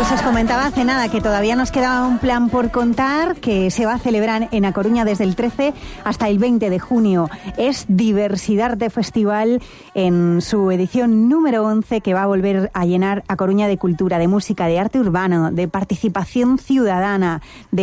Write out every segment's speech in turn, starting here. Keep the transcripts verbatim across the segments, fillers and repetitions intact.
Pues os comentaba hace nada que todavía nos quedaba un plan por contar que se va a celebrar en A Coruña desde el trece hasta el veinte de junio. Es Diversidarte Festival en su edición número once, que va a volver a llenar A Coruña de cultura, de música, de arte urbano, de participación ciudadana,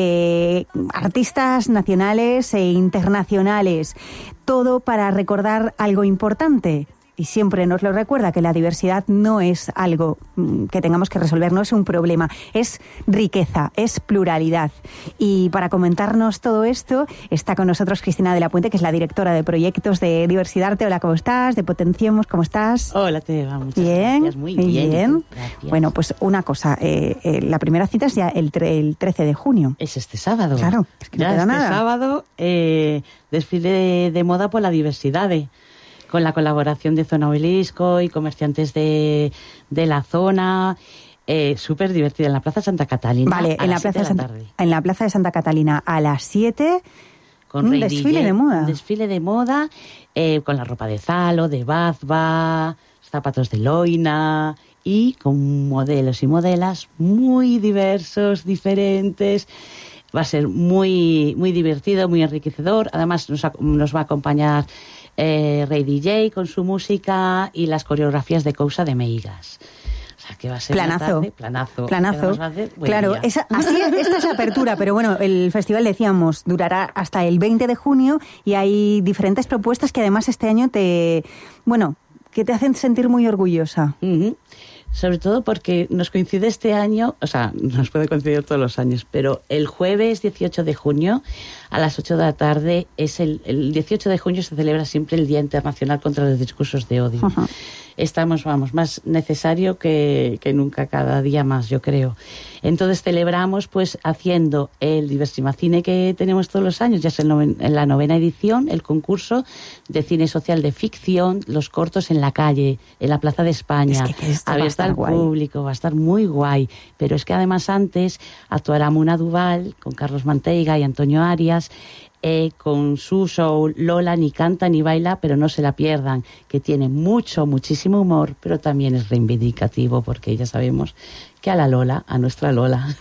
de artistas nacionales e internacionales. Todo para recordar algo importante. Y siempre nos lo recuerda, que la diversidad no es algo que tengamos que resolver, no es un problema, es riqueza, es pluralidad. Y para comentarnos todo esto está con nosotros Cristina de la Puente, que es la directora de proyectos de Diversidarte. Hola, ¿cómo estás? De Potenciemos, ¿cómo estás? Hola, Teba, muchas bien, gracias. Muy bien. bien. Gracias. Bueno, pues una cosa, eh, eh, la primera cita es ya el, tre- el trece de junio. Es este sábado. Claro, es que no ya queda este nada. sábado, eh, desfile de, de moda por la diversidad, eh, con la colaboración de Zona Obelisco y comerciantes de, de la zona. Eh, súper divertida en la Plaza Santa Catalina. Vale, en la, plaza de Santa, en la Plaza de Santa Catalina a las siete, con un Rey desfile D J, de moda. Un desfile de moda eh, con la ropa de Zalo, de Bazba, zapatos de Loina y con modelos y modelas muy diversos, diferentes. Va a ser muy, muy divertido, muy enriquecedor. Además nos, nos va a acompañar eh, Rey D J con su música y las coreografías de Cousa de Meigas. O sea, que va a ser planazo, una tarde, planazo. planazo. Va a hacer buen claro, día. esa, así esta es la apertura, pero bueno, el festival, decíamos, durará hasta el veinte de junio y hay diferentes propuestas que además este año te, bueno, que te hacen sentir muy orgullosa. Uh-huh. Sobre todo porque nos coincide este año, o sea, nos puede coincidir todos los años, pero el jueves dieciocho de junio a las ocho de la tarde, es el, el dieciocho de junio se celebra siempre el Día Internacional contra los Discursos de Odio. Uh-huh. Estamos, vamos, más necesario que, que nunca, cada día más, yo creo. Entonces celebramos pues haciendo el Diversimacine que tenemos todos los años, ya es el noven, en la novena edición, el concurso de cine social de ficción, los cortos en la calle, en la Plaza de España. Es que, que abierta al guay. público, va a estar muy guay. Pero es que además antes actuará Muna Duval con Carlos Manteiga y Antonio Arias, Eh, con su show Lola ni canta ni baila, pero no se la pierdan, que tiene mucho, muchísimo humor, pero también es reivindicativo, porque ya sabemos que a la Lola, a nuestra Lola,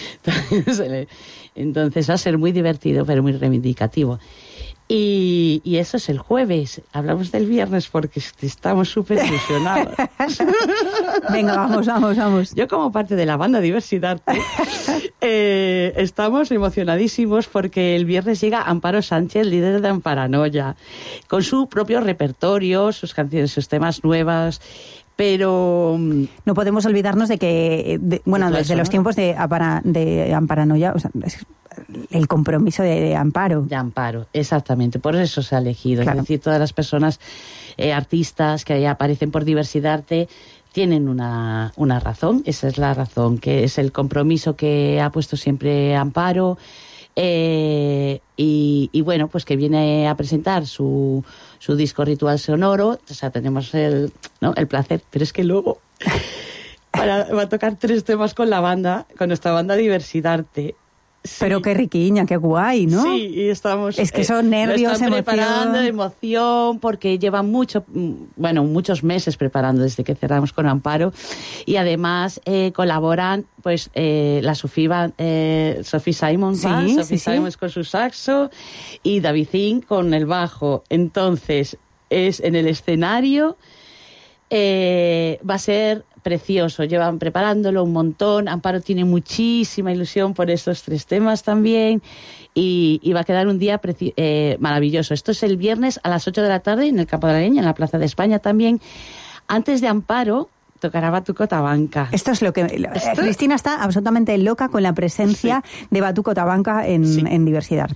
entonces va a ser muy divertido, pero muy reivindicativo. Y, y eso es el jueves. Hablamos del viernes porque estamos súper ilusionados. Venga, vamos, vamos, vamos. Yo, como parte de la banda Diversidarte, eh, estamos emocionadísimos porque el viernes llega Amparo Sánchez, líder de Amparanoia, con su propio repertorio, sus canciones, sus temas nuevas. Pero no podemos olvidarnos de que, de, bueno, de desde eso, los ¿no? tiempos de, Ampara, de Amparanoia, o sea, es el compromiso de, de Amparo. De Amparo, exactamente. Por eso se ha elegido. Claro. Es decir, todas las personas, eh, artistas que aparecen por Diversidarte, tienen una, una razón. Esa es la razón, que es el compromiso que ha puesto siempre Amparo. Eh, y, y bueno, pues que viene a presentar su, su disco Ritual Sonoro. O sea, tenemos el, ¿no? el placer, pero es que luego para, va a tocar tres temas con la banda, con nuestra banda Diversidarte. Sí. Pero qué riquiña, qué guay, ¿no? Sí, y estamos... Es que son nervios, lo están emoción... preparando, emoción, porque llevan mucho, bueno, muchos meses preparando desde que cerramos con Amparo. Y además eh, colaboran, pues, eh, la Sophie, eh, Sophie Simons, sí, ¿va? sí, Sophie sí. Simons con su saxo y Davidín con el bajo. Entonces, es en el escenario... Eh, va a ser precioso, llevan preparándolo un montón. Amparo tiene muchísima ilusión por estos tres temas también y, y va a quedar un día preci- eh, maravilloso. Esto es el viernes a las ocho de la tarde en el Campo de la Leña, en la Plaza de España también. Antes de Amparo tocará Batuco Tabanca. Esto es lo que... ¿Esto? Cristina está absolutamente loca con la presencia sí. de Batuco Tabanca en, sí. en Diversidarte.